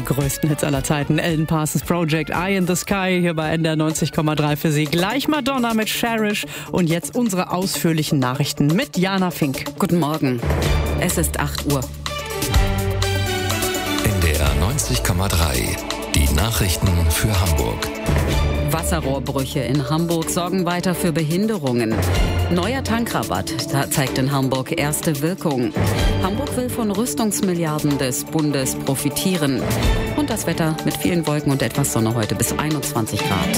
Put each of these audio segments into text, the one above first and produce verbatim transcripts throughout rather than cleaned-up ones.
größten Hits aller Zeiten. Alan Parsons Project, Eye in the Sky, hier bei N D R neunzig Komma drei für Sie. Gleich Madonna mit Cherish und jetzt unsere ausführlichen Nachrichten mit Jana Fink. Guten Morgen. Es ist acht Uhr. N D R neunzig Komma drei. Die Nachrichten für Hamburg. Wasserrohrbrüche in Hamburg sorgen weiter für Behinderungen. Neuer Tankrabatt zeigt in Hamburg erste Wirkung. Hamburg will von Rüstungsmilliarden des Bundes profitieren. Und das Wetter mit vielen Wolken und etwas Sonne heute bis einundzwanzig Grad.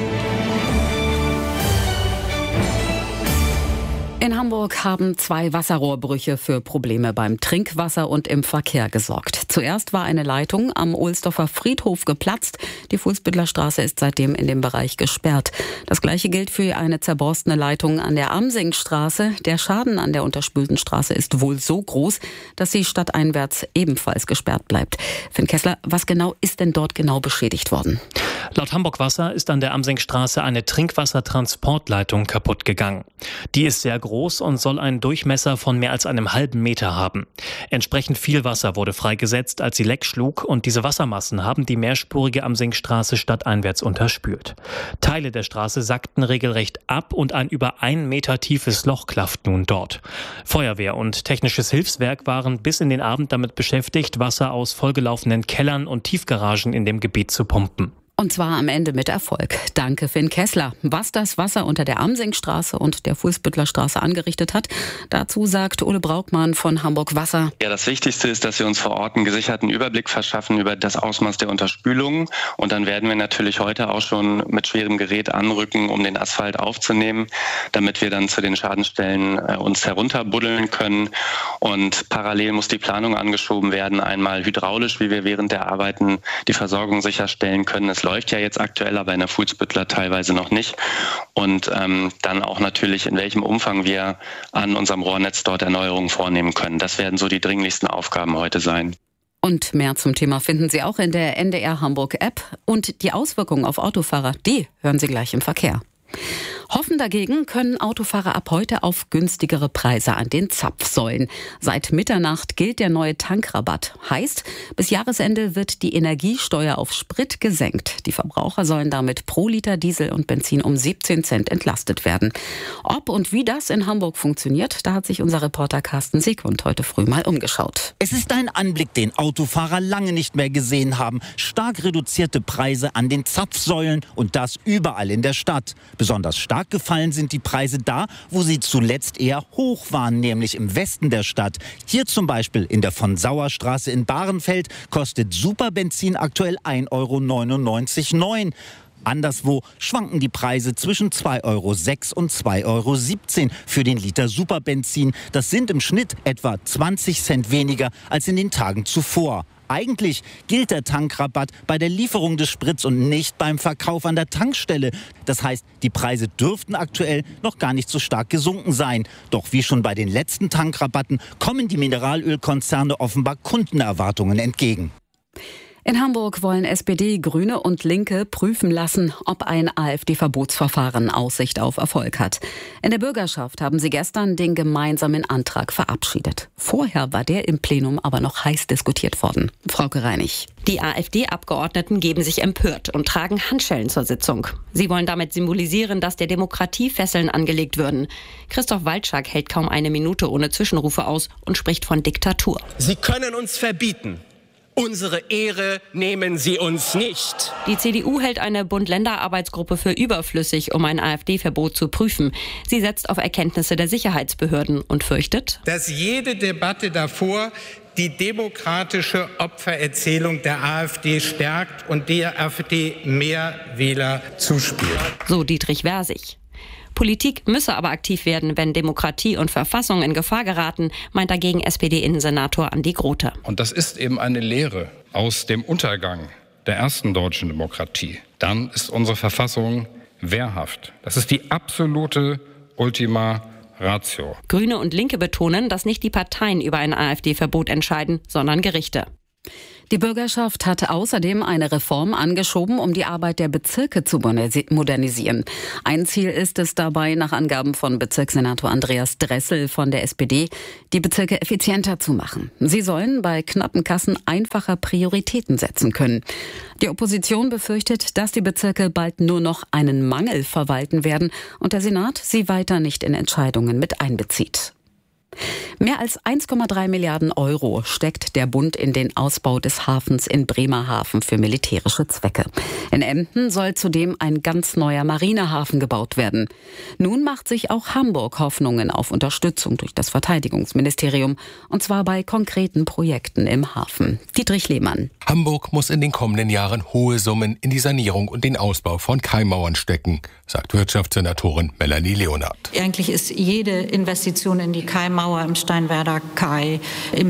In Hamburg haben zwei Wasserrohrbrüche für Probleme beim Trinkwasser und im Verkehr gesorgt. Zuerst war eine Leitung am Ohlsdorfer Friedhof geplatzt. Die Fuhlsbüttlerstraße ist seitdem in dem Bereich gesperrt. Das Gleiche gilt für eine zerborstene Leitung an der Amsingstraße. Der Schaden an der unterspülten Straße ist wohl so groß, dass sie stadteinwärts ebenfalls gesperrt bleibt. Finn Kessler, was genau ist denn dort genau beschädigt worden? Laut Hamburg Wasser ist an der Amsingstraße eine Trinkwassertransportleitung kaputt gegangen. Die ist sehr groß und soll einen Durchmesser von mehr als einem halben Meter haben. Entsprechend viel Wasser wurde freigesetzt, als sie Leck schlug, und diese Wassermassen haben die mehrspurige Amsingstraße stadteinwärts unterspült. Teile der Straße sackten regelrecht ab und ein über ein Meter tiefes Loch klafft nun dort. Feuerwehr und technisches Hilfswerk waren bis in den Abend damit beschäftigt, Wasser aus vollgelaufenen Kellern und Tiefgaragen in dem Gebiet zu pumpen. Und zwar am Ende mit Erfolg. Danke, Finn Kessler. Was das Wasser unter der Amsingstraße und der Fuhlsbüttlerstraße angerichtet hat, dazu sagt Ole Braukmann von Hamburg Wasser. Ja, das Wichtigste ist, dass wir uns vor Ort einen gesicherten Überblick verschaffen über das Ausmaß der Unterspülung. Und dann werden wir natürlich heute auch schon mit schwerem Gerät anrücken, um den Asphalt aufzunehmen, damit wir dann zu den Schadensstellen äh, uns herunterbuddeln können. Und parallel muss die Planung angeschoben werden, einmal hydraulisch, wie wir während der Arbeiten die Versorgung sicherstellen können. Es läuft ja jetzt aktuell, aber in der Fuhlsbüttler teilweise noch nicht. Und ähm, dann auch natürlich, in welchem Umfang wir an unserem Rohrnetz dort Erneuerungen vornehmen können. Das werden so die dringlichsten Aufgaben heute sein. Und mehr zum Thema finden Sie auch in der N D R Hamburg App. Und die Auswirkungen auf Autofahrer, die hören Sie gleich im Verkehr. Hoffen dagegen können Autofahrer ab heute auf günstigere Preise an den Zapfsäulen. Seit Mitternacht gilt der neue Tankrabatt. Heißt, bis Jahresende wird die Energiesteuer auf Sprit gesenkt. Die Verbraucher sollen damit pro Liter Diesel und Benzin um siebzehn Cent entlastet werden. Ob und wie das in Hamburg funktioniert, da hat sich unser Reporter Carsten Siegmund heute früh mal umgeschaut. Es ist ein Anblick, den Autofahrer lange nicht mehr gesehen haben. Stark reduzierte Preise an den Zapfsäulen und das überall in der Stadt. Besonders stark gefallen sind die Preise da, wo sie zuletzt eher hoch waren, nämlich im Westen der Stadt. Hier zum Beispiel in der Von-Sauer-Straße in Bahrenfeld kostet Superbenzin aktuell ein Euro neunundneunzig Komma neun. Anderswo schwanken die Preise zwischen zwei Euro sechs und zwei Euro siebzehn für den Liter Superbenzin. Das sind im Schnitt etwa zwanzig Cent weniger als in den Tagen zuvor. Eigentlich gilt der Tankrabatt bei der Lieferung des Sprits und nicht beim Verkauf an der Tankstelle. Das heißt, die Preise dürften aktuell noch gar nicht so stark gesunken sein. Doch wie schon bei den letzten Tankrabatten kommen die Mineralölkonzerne offenbar Kundenerwartungen entgegen. In Hamburg wollen S P D, Grüne und Linke prüfen lassen, ob ein AfD-Verbotsverfahren Aussicht auf Erfolg hat. In der Bürgerschaft haben sie gestern den gemeinsamen Antrag verabschiedet. Vorher war der im Plenum aber noch heiß diskutiert worden. Frauke Reinig. Die AfD-Abgeordneten geben sich empört und tragen Handschellen zur Sitzung. Sie wollen damit symbolisieren, dass der Demokratie Fesseln angelegt würden. Christoph Waldschak hält kaum eine Minute ohne Zwischenrufe aus und spricht von Diktatur. Sie können uns verbieten. Unsere Ehre nehmen Sie uns nicht. Die C D U hält eine Bund-Länder-Arbeitsgruppe für überflüssig, um ein AfD-Verbot zu prüfen. Sie setzt auf Erkenntnisse der Sicherheitsbehörden und fürchtet, dass jede Debatte davor die demokratische Opfererzählung der AfD stärkt und der AfD mehr Wähler zuspielt. So Dietrich Versich. Politik müsse aber aktiv werden, wenn Demokratie und Verfassung in Gefahr geraten, meint dagegen S P D-Innensenator Andi Grote. Und das ist eben eine Lehre aus dem Untergang der ersten deutschen Demokratie. Dann ist unsere Verfassung wehrhaft. Das ist die absolute Ultima Ratio. Grüne und Linke betonen, dass nicht die Parteien über ein AfD-Verbot entscheiden, sondern Gerichte. Die Bürgerschaft hat außerdem eine Reform angeschoben, um die Arbeit der Bezirke zu modernisieren. Ein Ziel ist es dabei, nach Angaben von Bezirkssenator Andreas Dressel von der S P D, die Bezirke effizienter zu machen. Sie sollen bei knappen Kassen einfacher Prioritäten setzen können. Die Opposition befürchtet, dass die Bezirke bald nur noch einen Mangel verwalten werden und der Senat sie weiter nicht in Entscheidungen mit einbezieht. Mehr als eins Komma drei Milliarden Euro steckt der Bund in den Ausbau des Hafens in Bremerhaven für militärische Zwecke. In Emden soll zudem ein ganz neuer Marinehafen gebaut werden. Nun macht sich auch Hamburg Hoffnungen auf Unterstützung durch das Verteidigungsministerium, und zwar bei konkreten Projekten im Hafen. Dietrich Lehmann. Hamburg muss in den kommenden Jahren hohe Summen in die Sanierung und den Ausbau von Kaimauern stecken, sagt Wirtschaftssenatorin Melanie Leonard. Eigentlich ist jede Investition in die Kaimauer im Steinwerder Kai, im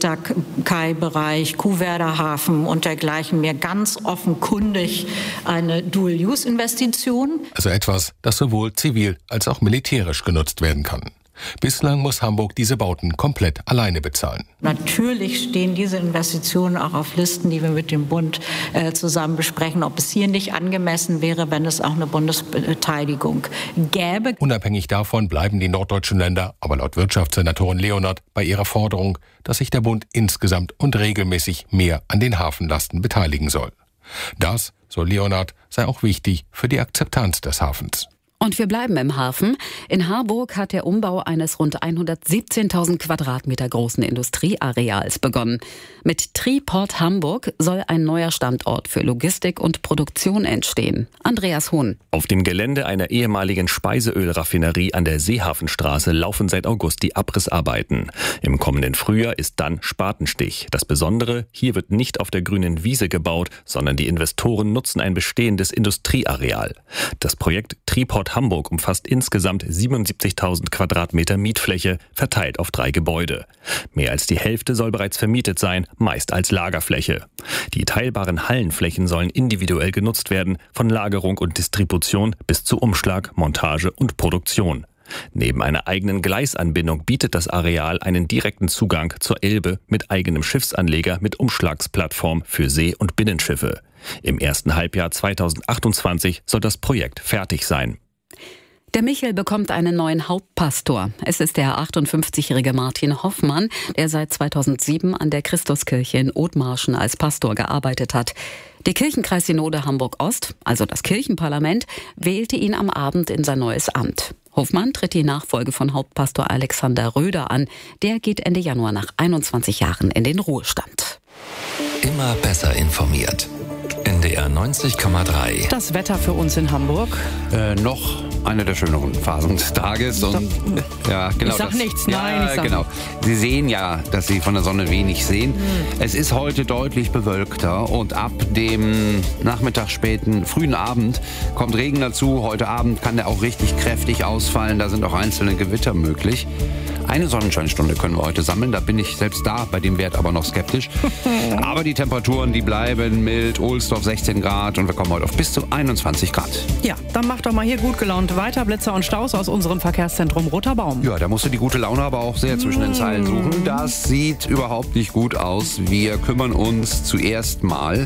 Salzgitter-Kai-Bereich, Kuhwerder Hafen und dergleichen mir ganz offenkundig eine Dual-Use-Investition. Also etwas, das sowohl zivil als auch militärisch genutzt werden kann. Bislang muss Hamburg diese Bauten komplett alleine bezahlen. Natürlich stehen diese Investitionen auch auf Listen, die wir mit dem Bund äh, zusammen besprechen, ob es hier nicht angemessen wäre, wenn es auch eine Bundesbeteiligung gäbe. Unabhängig davon bleiben die norddeutschen Länder, aber laut Wirtschaftssenatorin Leonard, bei ihrer Forderung, dass sich der Bund insgesamt und regelmäßig mehr an den Hafenlasten beteiligen soll. Das, so Leonard, sei auch wichtig für die Akzeptanz des Hafens. Und wir bleiben im Hafen. In Harburg hat der Umbau eines rund hundertsiebzehntausend Quadratmeter großen Industrieareals begonnen. Mit Triport Hamburg soll ein neuer Standort für Logistik und Produktion entstehen. Andreas Hohn. Auf dem Gelände einer ehemaligen Speiseölraffinerie an der Seehafenstraße laufen seit August die Abrissarbeiten. Im kommenden Frühjahr ist dann Spatenstich. Das Besondere, hier wird nicht auf der grünen Wiese gebaut, sondern die Investoren nutzen ein bestehendes Industrieareal. Das Projekt Triport Hamburg umfasst insgesamt siebenundsiebzigtausend Quadratmeter Mietfläche, verteilt auf drei Gebäude. Mehr als die Hälfte soll bereits vermietet sein, meist als Lagerfläche. Die teilbaren Hallenflächen sollen individuell genutzt werden, von Lagerung und Distribution bis zu Umschlag, Montage und Produktion. Neben einer eigenen Gleisanbindung bietet das Areal einen direkten Zugang zur Elbe mit eigenem Schiffsanleger mit Umschlagsplattform für See- und Binnenschiffe. Im ersten Halbjahr zweitausendachtundzwanzig soll das Projekt fertig sein. Der Michel bekommt einen neuen Hauptpastor. Es ist der achtundfünfzigjährige Martin Hoffmann, der seit zweitausendsieben an der Christuskirche in Othmarschen als Pastor gearbeitet hat. Die Kirchenkreissynode Hamburg-Ost, also das Kirchenparlament, wählte ihn am Abend in sein neues Amt. Hoffmann tritt die Nachfolge von Hauptpastor Alexander Röder an. Der geht Ende Januar nach einundzwanzig Jahren in den Ruhestand. Immer besser informiert. N D R neunzig Komma drei. Das Wetter für uns in Hamburg. Äh, noch eine der schöneren Phasen des Tages. Und, ja, genau, ich sag das, nichts, nein. Ja, ich sag genau. Sie sehen ja, dass Sie von der Sonne wenig sehen. Hm. Es ist heute deutlich bewölkter und ab dem Nachmittag, späten, frühen Abend kommt Regen dazu. Heute Abend kann der auch richtig kräftig ausfallen. Da sind auch einzelne Gewitter möglich. Eine Sonnenscheinstunde können wir heute sammeln. Da bin ich selbst da, bei dem Wert aber noch skeptisch. Aber die Temperaturen, die bleiben mild. Ohlsdorf sechzehn Grad und wir kommen heute auf bis zu einundzwanzig Grad. Ja, dann macht doch mal hier gut gelaunt weiter. Blitzer und Staus aus unserem Verkehrszentrum Roter Baum. Ja, da musst du die gute Laune aber auch sehr zwischen den Zeilen suchen. Das sieht überhaupt nicht gut aus. Wir kümmern uns zuerst mal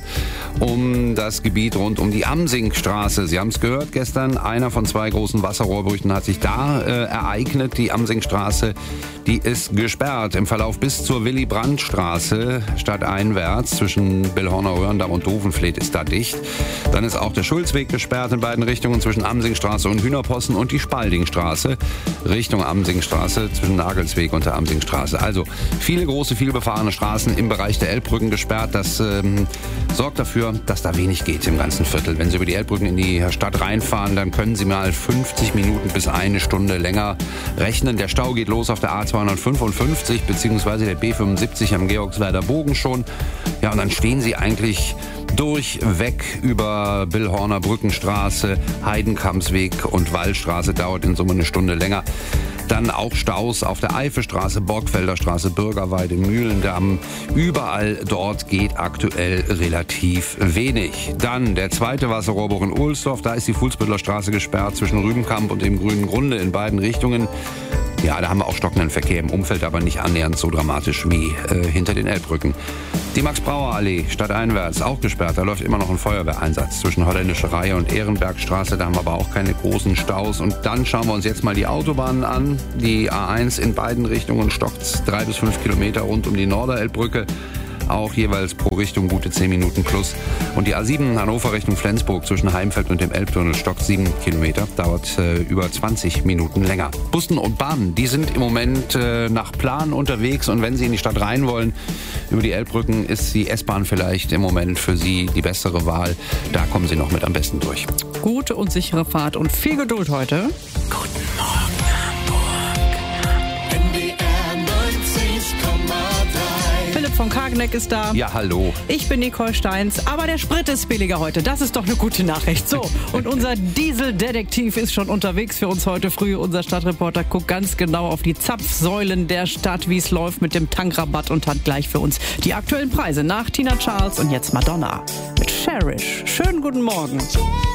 um das Gebiet rund um die Amsingstraße. Sie haben es gehört, gestern einer von zwei großen Wasserrohrbrüchen hat sich da äh, ereignet. Die Amsingstraße, die ist gesperrt im Verlauf bis zur Willy-Brandt-Straße stadteinwärts zwischen Billhorner-Röhrendamm und Dovenfleet ist da dicht. Dann ist auch der Schulzweg gesperrt in beiden Richtungen zwischen Amsingstraße und Hühnerposten und die Spaldingstraße Richtung Amsingstraße zwischen Nagelsweg und der Amsingstraße. Also viele große, viel befahrene Straßen im Bereich der Elbbrücken gesperrt. Das ähm, sorgt dafür, dass da wenig geht im ganzen Viertel. Wenn Sie über die Elbbrücken in die Stadt reinfahren, dann können Sie mal fünfzig Minuten bis eine Stunde länger rechnen. Der Stau geht los auf der A zweihundertfünfundfünfzig bzw. der B fünfundsiebzig am Georgswerder Bogen schon. Ja, und dann stehen Sie eigentlich durchweg über Billhorner Brückenstraße, Heidenkampsweg und Wallstraße, dauert in Summe eine Stunde länger. Dann auch Staus auf der Eifelstraße, Borgfelder Straße, Bürgerweide, Mühlendamm. Überall dort geht aktuell relativ wenig. Dann der zweite Wasserrohrbruch in Ohlsdorf. Da ist die Fuhlsbüttler Straße gesperrt zwischen Rübenkamp und dem Grünen Grunde in beiden Richtungen. Ja, da haben wir auch stockenden Verkehr im Umfeld, aber nicht annähernd so dramatisch wie äh, hinter den Elbbrücken. Die Max-Brauer-Allee, stadteinwärts, auch gesperrt. Da läuft immer noch ein Feuerwehreinsatz zwischen Holländische Reihe und Ehrenbergstraße. Da haben wir aber auch keine großen Staus. Und dann schauen wir uns jetzt mal die Autobahnen an. Die A eins in beiden Richtungen stockt drei bis fünf Kilometer rund um die Norderelbbrücke. Auch jeweils pro Richtung gute zehn Minuten plus. Und die A sieben Hannover Richtung Flensburg zwischen Heimfeld und dem Elbtunnel stockt sieben Kilometer, dauert äh, über zwanzig Minuten länger. Bussen und Bahnen, die sind im Moment äh, nach Plan unterwegs, und wenn Sie in die Stadt rein wollen, über die Elbbrücken, ist die S-Bahn vielleicht im Moment für Sie die bessere Wahl. Da kommen Sie noch mit am besten durch. Gute und sichere Fahrt und viel Geduld heute. Guten Morgen Hamburg. N D R neunzig Komma drei. Philipp von Kargneck ist da. Ja, hallo. Ich bin Nicole Steins, aber der Sprit ist billiger heute. Das ist doch eine gute Nachricht. So, und unser Dieseldetektiv ist schon unterwegs für uns heute früh. Unser Stadtreporter guckt ganz genau auf die Zapfsäulen der Stadt, wie es läuft mit dem Tankrabatt, und hat gleich für uns die aktuellen Preise nach Tina Charles und jetzt Madonna mit Cherish. Schönen guten Morgen.